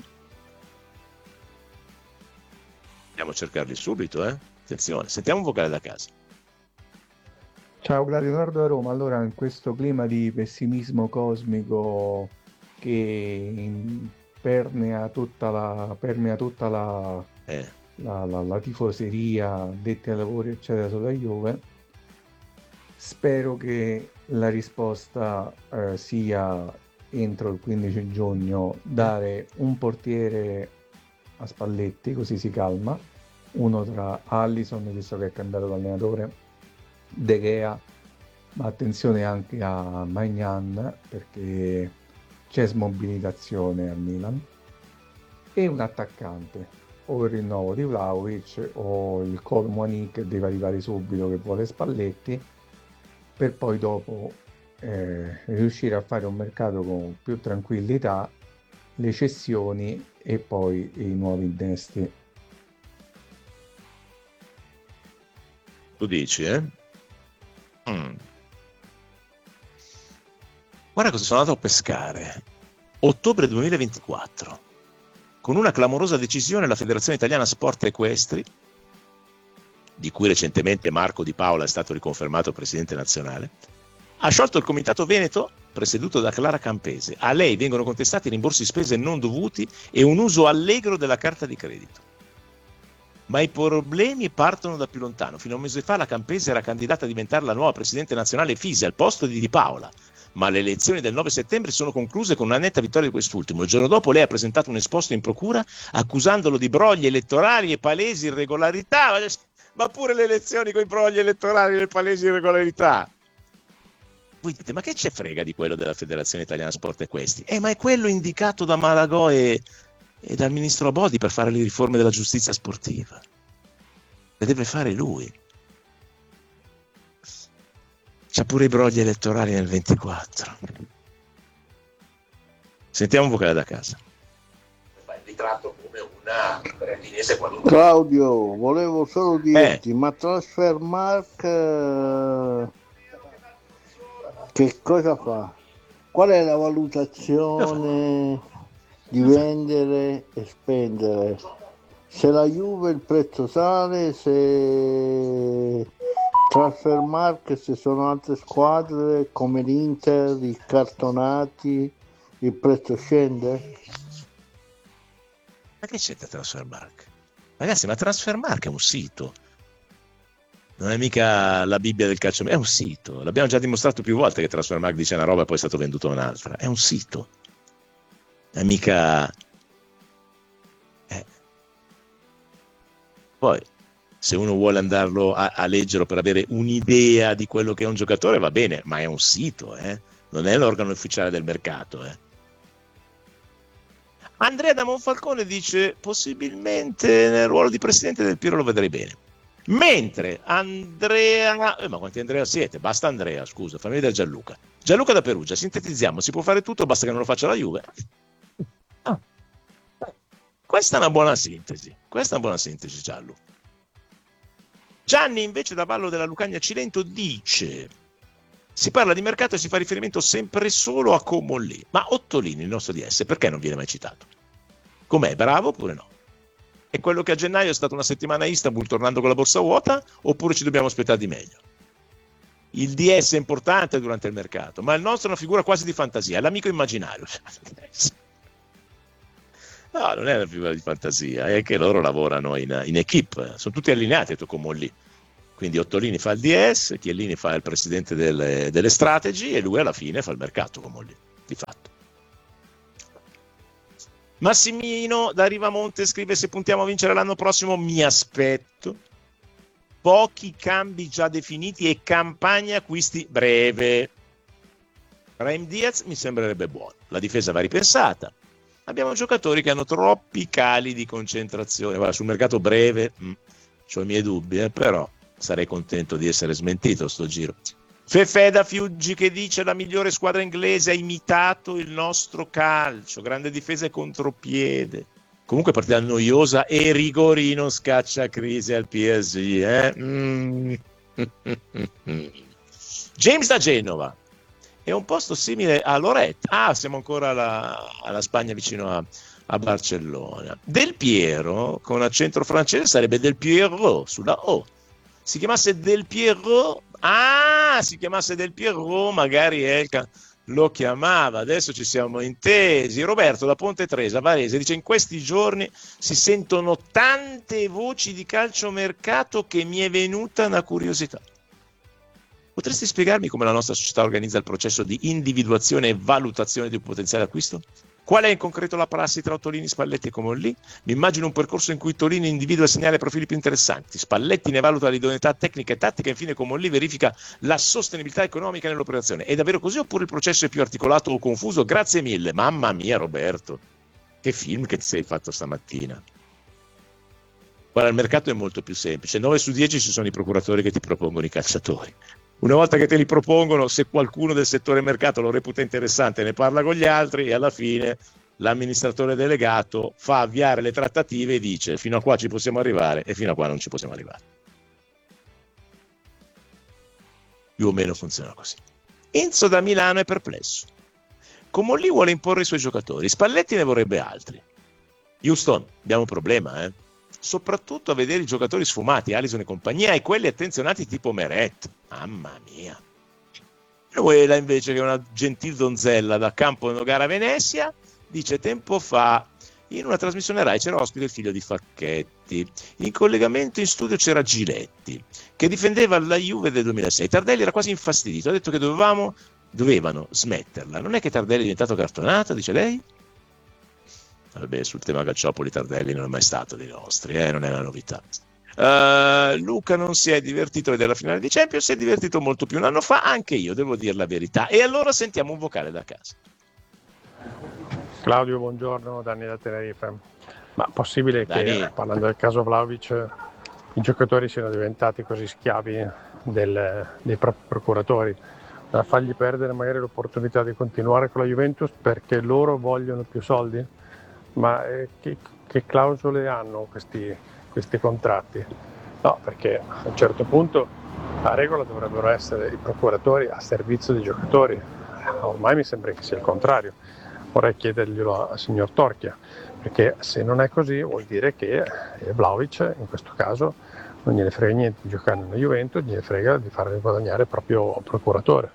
Andiamo a cercarli subito, attenzione, sentiamo un vocale da casa. Ciao Claudio Leonardo da Roma. Allora, in questo clima di pessimismo cosmico che permea tutta la tifoseria, detti ai lavori eccetera sulla Juve, spero che la risposta sia entro il 15 giugno dare un portiere a Spalletti, così si calma, uno tra Alisson, visto che è cambiato allenatore, De Gea, ma attenzione anche a Maignan perché c'è smobilitazione al Milan, e un attaccante, o il rinnovo di Vlahovic o il Colmani che deve arrivare subito, che vuole Spalletti, per poi dopo riuscire a fare un mercato con più tranquillità, le cessioni e poi i nuovi innesti. Tu dici, Guarda cosa sono andato a pescare. Ottobre 2024. Con una clamorosa decisione, la Federazione Italiana Sport Equestri, di cui recentemente Marco Di Paola è stato riconfermato presidente nazionale, ha sciolto il Comitato Veneto presieduto da Clara Campese. A lei vengono contestati rimborsi spese non dovuti e un uso allegro della carta di credito. Ma i problemi partono da più lontano. Fino a un mese fa la Campese era candidata a diventare la nuova presidente nazionale Fisi al posto di Di Paola, ma le elezioni del 9 settembre sono concluse con una netta vittoria di quest'ultimo. Il giorno dopo lei ha presentato un esposto in procura accusandolo di brogli elettorali e palesi irregolarità. Ma pure le elezioni con i brogli elettorali e le palesi irregolarità. Voi dite, ma che ce frega di quello della Federazione Italiana Sport Equestri? Ma è quello indicato da Malagò e dal ministro Abodi per fare le riforme della giustizia sportiva. Le deve fare lui. C'ha pure i brogli elettorali nel 24. Sentiamo un vocale da casa. Li tratto come una berlinese qualunque. Claudio, volevo solo dirti, ma Transfermarkt che cosa fa? Qual è la valutazione di vendere e spendere? Se la Juve il prezzo sale, se Transfermarkt, se sono altre squadre come l'Inter, i cartonati, il prezzo scende? Ma che c'entra Transfermarkt? Ragazzi, ma Transfermarkt è un sito, non è mica la Bibbia del calcio, è un sito. L'abbiamo già dimostrato più volte che Transfermarkt dice una roba e poi è stato venduto un'altra. È un sito, è mica. Poi, se uno vuole andarlo a leggerlo per avere un'idea di quello che è un giocatore, va bene, ma è un sito, non è l'organo ufficiale del mercato. Andrea da Monfalcone dice: possibilmente nel ruolo di presidente Del Piero lo vedrei bene. Mentre Andrea, ma quanti Andrea siete? Basta Andrea, scusa, fammi vedere Gianluca. Gianluca da Perugia, sintetizziamo, si può fare tutto, basta che non lo faccia la Juve. Questa è una buona sintesi, Gianlu. Gianni invece da Vallo della Lucania Cilento dice: si parla di mercato e si fa riferimento sempre solo a Comolli, ma Ottolini, il nostro DS, perché non viene mai citato? Com'è, bravo oppure no? È quello che a gennaio è stata una settimana a Istanbul tornando con la borsa vuota, oppure ci dobbiamo aspettare di meglio? Il DS è importante durante il mercato, ma il nostro è una figura quasi di fantasia, è l'amico immaginario. No, non è una figura di fantasia, è che loro lavorano in equipe, sono tutti allineati a Comolli. Quindi Ottolini fa il DS, Chiellini fa il presidente delle strategy e lui alla fine fa il mercato Comolli, di fatto. Massimino da Rivamonte scrive: se puntiamo a vincere l'anno prossimo mi aspetto pochi cambi già definiti e campagna acquisti breve. Brahim Diaz mi sembrerebbe buono, la difesa va ripensata, abbiamo giocatori che hanno troppi cali di concentrazione. Guarda, sul mercato breve ho i miei dubbi, però sarei contento di essere smentito sto giro. Fefe da Fiuggi che dice: la migliore squadra inglese ha imitato il nostro calcio, grande difesa e contropiede, comunque partita noiosa e rigorino scaccia crisi al PSG, James da Genova: è un posto simile a Lorette. Siamo ancora alla Spagna, vicino a Barcellona. Del Piero con accento francese sarebbe Del Piero sulla O. Si chiamasse Del Piero, magari lo chiamava. Adesso ci siamo intesi. Roberto da Ponte Tresa, Varese, dice: in questi giorni si sentono tante voci di calciomercato che mi è venuta una curiosità. Potresti spiegarmi come la nostra società organizza il processo di individuazione e valutazione di un potenziale acquisto? Qual è in concreto la prassi tra Ottolini, Spalletti e Comolli? Mi immagino un percorso in cui Ottolini individua e segnala i profili più interessanti, Spalletti ne valuta l'idoneità tecnica e tattica e infine Comolli verifica la sostenibilità economica nell'operazione. È davvero così oppure il processo è più articolato o confuso? Grazie mille. Mamma mia Roberto, che film che ti sei fatto stamattina. Guarda, il mercato è molto più semplice, 9 su 10 ci sono i procuratori che ti propongono i calciatori. Una volta che te li propongono, se qualcuno del settore mercato lo reputa interessante, ne parla con gli altri e alla fine l'amministratore delegato fa avviare le trattative e dice: fino a qua ci possiamo arrivare e fino a qua non ci possiamo arrivare. Più o meno funziona così. Enzo da Milano è perplesso. Comolli vuole imporre i suoi giocatori, Spalletti ne vorrebbe altri. Houston, abbiamo un problema, soprattutto a vedere i giocatori sfumati, Alisson e compagnia, e quelli attenzionati tipo Meret. Mamma mia. Quella invece, che è una gentil donzella da Campo Nogara Venezia, dice: tempo fa in una trasmissione Rai c'era ospite il figlio di Facchetti, in collegamento in studio c'era Giletti che difendeva la Juve del 2006. Tardelli era quasi infastidito, ha detto che dovevano smetterla. Non è che Tardelli è diventato cartonato, dice lei? Vabbè, sul tema Calciopoli Tardelli non è mai stato dei nostri, non è una novità. Luca non si è divertito a vedere la finale di Champions, si è divertito molto più un anno fa, anche io devo dire la verità. E allora sentiamo un vocale da casa. Claudio, buongiorno, Danni da Tenerife. Ma possibile che, parlando del caso Vlahovic, i giocatori siano diventati così schiavi dei propri procuratori da fargli perdere magari l'opportunità di continuare con la Juventus perché loro vogliono più soldi? Ma che clausole hanno questi contratti? No, perché a un certo punto la regola dovrebbero essere i procuratori a servizio dei giocatori. Ormai mi sembra che sia il contrario. Vorrei chiederglielo al signor Torchia, perché se non è così vuol dire che Vlahovic in questo caso non gliene frega niente di giocare nella Juventus, gliene frega di far guadagnare il proprio procuratore.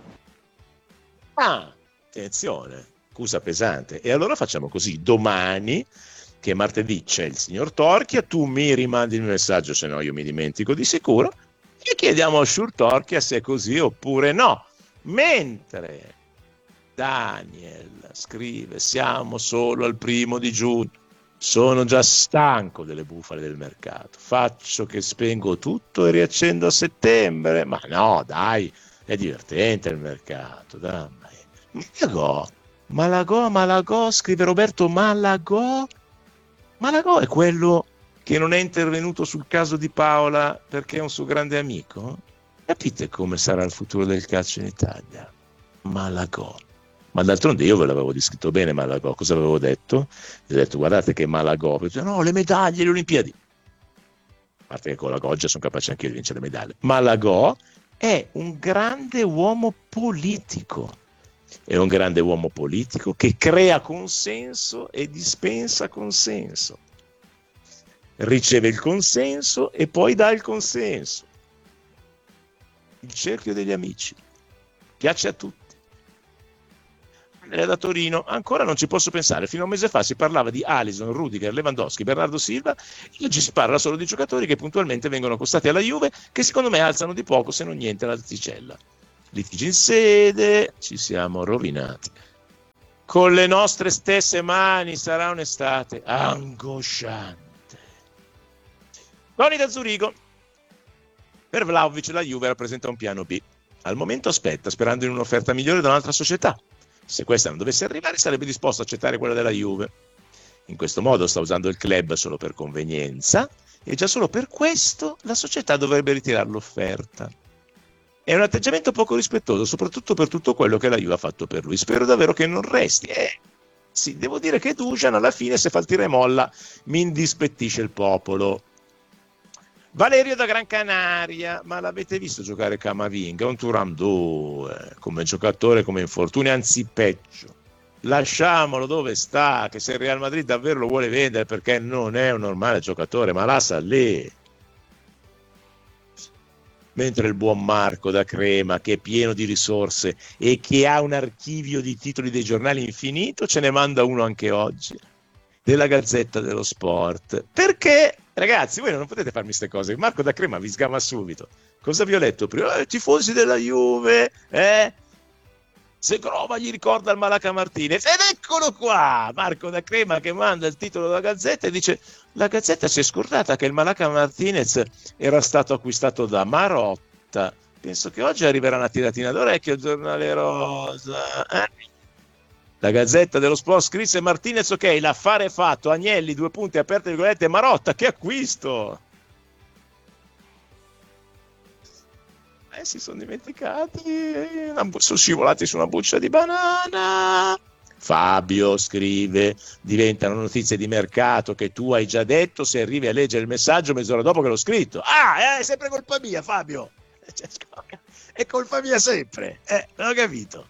Attenzione, accusa pesante. E allora facciamo così: domani, che martedì, c'è il signor Torchia, tu mi rimandi il messaggio, se no io mi dimentico di sicuro, e chiediamo a Sciur Torchia se è così oppure no. Mentre Daniel scrive: siamo solo al 1 giugno, sono già stanco delle bufale del mercato, faccio che spengo tutto e riaccendo a settembre. Ma no, dai, è divertente il mercato, dai. Malagò, scrive Roberto. Malagò è quello che non è intervenuto sul caso di Paola perché è un suo grande amico? Capite come sarà il futuro del calcio in Italia? Malagò. Ma d'altronde io ve l'avevo descritto bene Malagò. Cosa avevo detto? Vi ho detto: guardate che Malagò, no, le medaglie, le Olimpiadi. A parte che con la Goggia sono capace anche io di vincere le medaglie. Malagò è un grande uomo politico. è un grande uomo politico che crea consenso e dispensa consenso. Riceve il consenso e poi dà il consenso. Il cerchio degli amici. Piace a tutti. Da Torino ancora non ci posso pensare. Fino a un mese fa si parlava di Alisson, Rudiger, Lewandowski, Bernardo Silva, e oggi si parla solo di giocatori che puntualmente vengono accostati alla Juve, che secondo me alzano di poco se non niente l'asticella. Litigi in sede, ci siamo rovinati. Con le nostre stesse mani, sarà un'estate angosciante. Toni da Zurigo. Per Vlahovic la Juve rappresenta un piano B. Al momento aspetta, sperando in un'offerta migliore da un'altra società. Se questa non dovesse arrivare, sarebbe disposto a accettare quella della Juve. In questo modo sta usando il club solo per convenienza e già solo per questo la società dovrebbe ritirare l'offerta. È un atteggiamento poco rispettoso, soprattutto per tutto quello che la Juve ha fatto per lui. Spero davvero che non resti. Sì, devo dire che Dusan alla fine, se fa il tira e molla, mi indispettisce il popolo. Valerio da Gran Canaria, ma l'avete visto giocare Camavinga? Un Thuram 2, come giocatore, come infortuni, anzi peggio. Lasciamolo dove sta, che se il Real Madrid davvero lo vuole vendere, perché non è un normale giocatore, ma la sa lì. Mentre il buon Marco da Crema, che è pieno di risorse e che ha un archivio di titoli dei giornali infinito, ce ne manda uno anche oggi, della Gazzetta dello Sport. Perché, ragazzi, voi non potete farmi queste cose. Marco da Crema vi sgama subito. Cosa vi ho letto prima? Tifosi della Juve, Se Croma gli ricorda il Malaca Martinez. Ed eccolo qua, Marco da Crema che manda il titolo della Gazzetta e dice: la Gazzetta si è scordata che il Malaca Martinez era stato acquistato da Marotta. Penso che oggi arriverà una tiratina d'orecchio al giornale rosa. La Gazzetta dello Sport scrisse: Martinez, ok, l'affare è fatto, Agnelli, 2 punti, aperte virgolette, Marotta, che acquisto! Si sono dimenticati, sono scivolati su una buccia di banana. Fabio scrive: diventano notizie di mercato che tu hai già detto se arrivi a leggere il messaggio mezz'ora dopo che l'ho scritto. È sempre colpa mia, Fabio. È colpa mia sempre, non ho capito.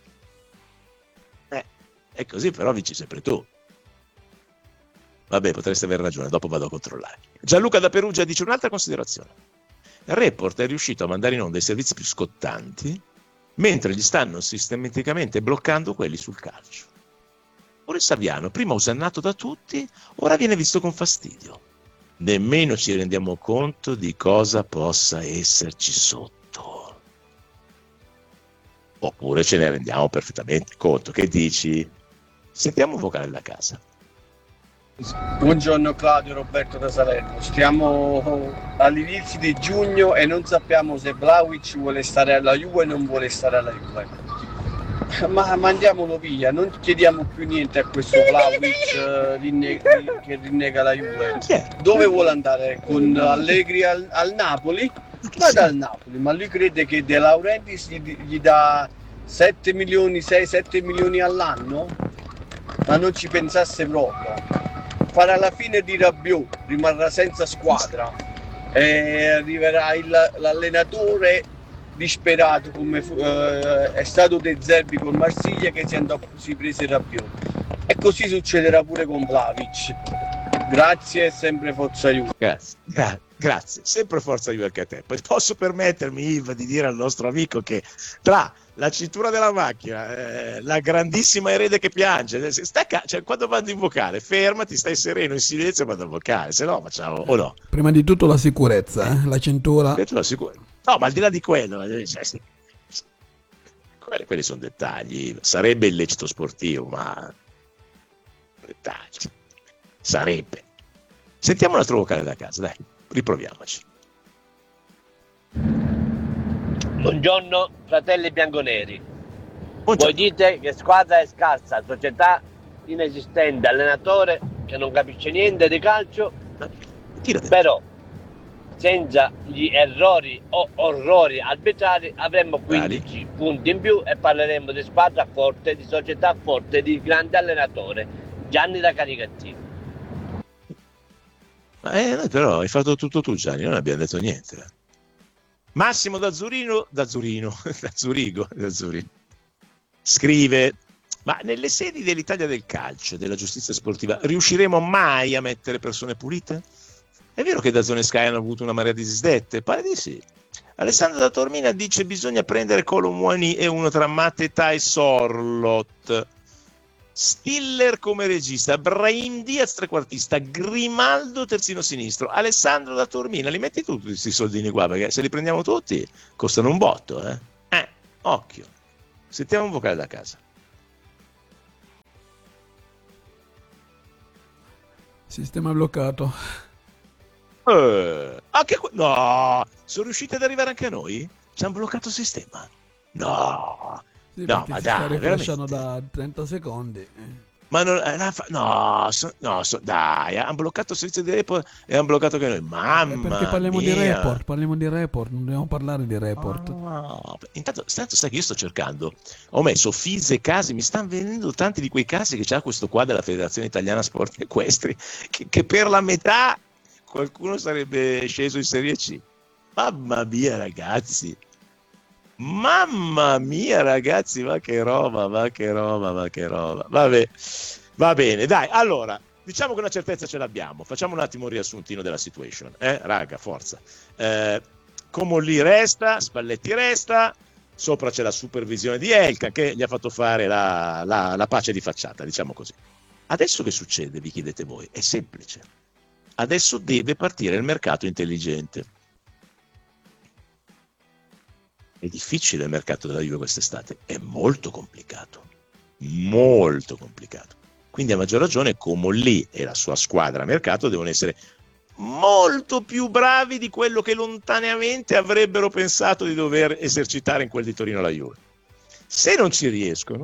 È così, però vinci sempre tu. Vabbè, potreste aver ragione, dopo vado a controllare. Gianluca da Perugia dice un'altra considerazione. Il Report è riuscito a mandare in onda i servizi più scottanti mentre gli stanno sistematicamente bloccando quelli sul calcio. Ora il Saviano, prima osannato da tutti, ora viene visto con fastidio. Nemmeno ci rendiamo conto di cosa possa esserci sotto. Oppure ce ne rendiamo perfettamente conto. Che dici? Sentiamo un vocale da casa. Buongiorno Claudio, Roberto da Salerno. Stiamo all'inizio di giugno e non sappiamo se Vlahovic vuole stare alla Juve o non vuole stare alla Juve. Ma mandiamolo via, non chiediamo più niente a questo Vlahovic che rinnega la Juve. Dove vuole andare? Con Allegri al Napoli? Vada al Napoli, ma lui crede che De Laurentiis gli dà 7 milioni, 6-7 milioni all'anno? Ma non ci pensasse proprio. Farà la fine di Rabiot, rimarrà senza squadra e arriverà l'allenatore disperato come è stato De Zerbi con Marsiglia, che si prese Rabiot, e così succederà pure con Vlahovic. Grazie e sempre Forza Juve. Grazie, sempre Forza Juve anche a te. Poi posso permettermi, Yves, di dire al nostro amico che tra la cintura della macchina, la grandissima erede che piange, cioè, quando vado in vocale, fermati, stai sereno, in silenzio e vado in vocale, se no facciamo, o no? Prima di tutto la sicurezza, la cintura. No, ma al di là di quello, quelli sono dettagli. Sarebbe illecito sportivo, ma dettagli. Sarebbe. Sentiamo un altro vocale da casa, dai, riproviamoci. Buongiorno fratelli bianconeri. Voi dite che squadra è scarsa, società inesistente, allenatore che non capisce niente di calcio, però senza gli errori o orrori arbitrari avremmo 15 punti in più e parleremo di squadra forte, di società forte, di grande allenatore. Gianni da Caricattino. Noi però hai fatto tutto tu, Gianni, non abbiamo detto niente. Massimo da Zurigo. Scrive: ma nelle sedi dell'Italia del calcio e della giustizia sportiva riusciremo mai a mettere persone pulite? È vero che da Zone Sky hanno avuto una marea di disdette? Pare di sì. Alessandro da Tormina dice: bisogna prendere Colomwani e uno tra Mateta e Sorlot, Stiller come regista, Brahim Diaz trequartista, Grimaldo terzino sinistro. Alessandro da Tormina, li metti tutti questi soldini qua, perché se li prendiamo tutti costano un botto, occhio. Sentiamo un vocale da casa. Sistema bloccato. No, sono riusciti ad arrivare anche a noi? Ci hanno bloccato il sistema? No, Sì, no, perché ma si dai, sta rifreshando veramente? da 30 secondi. Ma non, dai, hanno bloccato il servizio di report e hanno bloccato anche noi. Mamma Perché parliamo di mia. report, non dobbiamo parlare di report. Intanto sai che io sto cercando, ho messo Fise e casi, mi stanno venendo tanti di quei casi che c'ha questo qua della Federazione Italiana Sport Equestri, che per la metà qualcuno sarebbe sceso in Serie C. Mamma mia ragazzi, ma che roba. Vabbè, va bene, dai, allora diciamo che una certezza ce l'abbiamo. Facciamo un attimo un riassuntino della situation, raga, forza. Comolli resta, Spalletti resta, sopra c'è la supervisione di Elka che gli ha fatto fare la pace di facciata, diciamo così. Adesso che succede, vi chiedete voi? È semplice. Adesso deve partire il mercato intelligente. È difficile il mercato della Juve quest'estate, è molto complicato. Quindi a maggior ragione Comolli e la sua squadra a mercato devono essere molto più bravi di quello che lontaneamente avrebbero pensato di dover esercitare in quel di Torino la Juve. Se non ci riescono,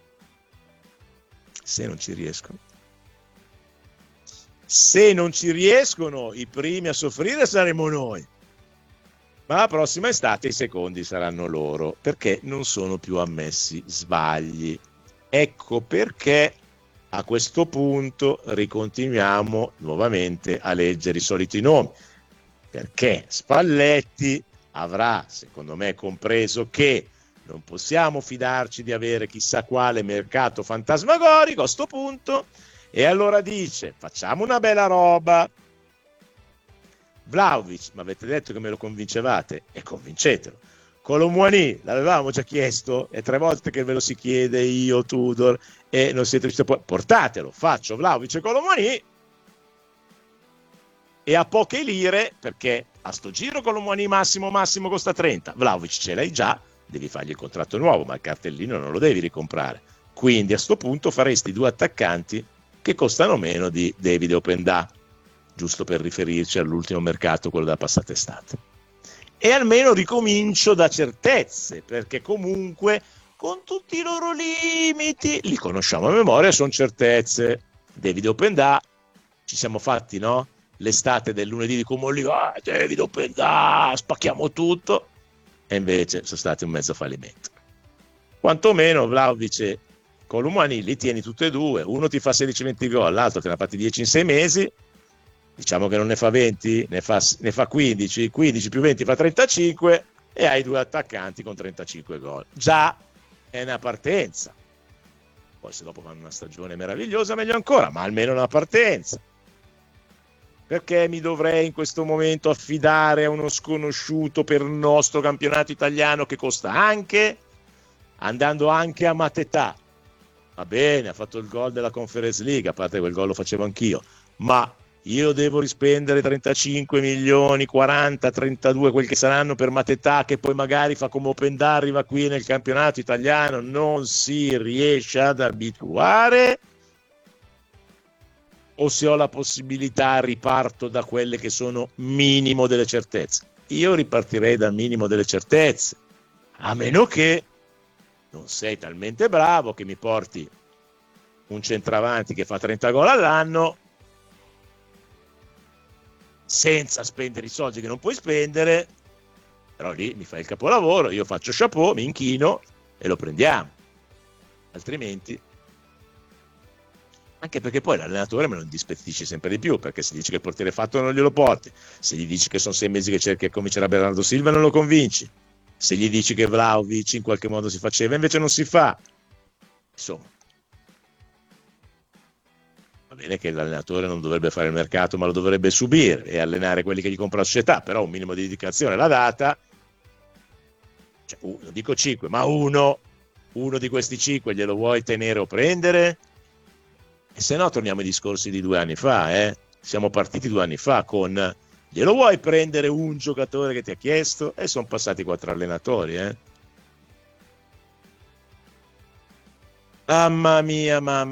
i primi a soffrire saremo noi. Ma la prossima estate i secondi saranno loro, perché non sono più ammessi sbagli. Ecco perché a questo punto ricontinuiamo nuovamente a leggere i soliti nomi, perché Spalletti avrà, secondo me, compreso che non possiamo fidarci di avere chissà quale mercato fantasmagorico a sto punto, e allora dice: facciamo una bella roba. Vlahovic, ma avete detto che me lo convincevate, e convincetelo. Colomwani l'avevamo già chiesto, è 3 volte che ve lo si chiede, io, Tudor, e non siete riusciti a portatelo. Faccio Vlahovic e Colomwani, e a poche lire, perché a sto giro Colomwani massimo costa 30, Vlahovic ce l'hai già, devi fargli il contratto nuovo, ma il cartellino non lo devi ricomprare. Quindi a sto punto faresti 2 attaccanti che costano meno di Davide Openda, giusto per riferirci all'ultimo mercato, quello della passata estate. E almeno ricomincio da certezze, perché comunque con tutti i loro limiti li conosciamo a memoria, sono certezze. Davide Openda, ci siamo fatti, no? L'estate del lunedì di Comolli, Davide Openda, spacchiamo tutto, e invece sono stati un mezzo fallimento. Quantomeno Vlahovic e Colomwani li tieni tutti e due, uno ti fa 16-20 gol, l'altro te ne ha fatti 10 in 6 mesi, diciamo che non ne fa 20, ne fa 15 più 20 fa 35, e hai 2 attaccanti con 35 gol. Già è una partenza. Poi se dopo fanno una stagione meravigliosa meglio ancora, ma almeno una partenza. Perché mi dovrei in questo momento affidare a uno sconosciuto per il nostro campionato italiano che costa anche, andando anche a Mateta? Va bene, ha fatto il gol della Conference League, a parte quel gol lo facevo anch'io, ma io devo rispendere 35 milioni, 40, 32, quel che saranno per Mateta, che poi magari fa come Openda, arriva qui nel campionato italiano, non si riesce ad abituare, o se ho la possibilità riparto da quelle che sono minimo delle certezze? Io ripartirei dal minimo delle certezze, a meno che non sei talmente bravo che mi porti un centravanti che fa 30 gol all'anno senza spendere i soldi che non puoi spendere, però lì mi fai il capolavoro, io faccio chapeau, mi inchino e lo prendiamo. Altrimenti, anche perché poi l'allenatore me lo indispettisce sempre di più, perché se dici che il portiere fatto non glielo porti, se gli dici che sono 6 mesi che cerchi e comincerà Bernardo Silva non lo convinci, se gli dici che Vlahovic in qualche modo si faceva invece non si fa, Insomma, va bene che l'allenatore non dovrebbe fare il mercato, ma lo dovrebbe subire e allenare quelli che gli compra la società, però un minimo di dedicazione l'ha data. Cioè, non dico 5, ma uno di questi 5 glielo vuoi tenere o prendere? E se no torniamo ai discorsi di 2 anni fa, Siamo partiti 2 anni fa con glielo vuoi prendere un giocatore che ti ha chiesto? E sono passati 4 allenatori, Mamma mia, mamma.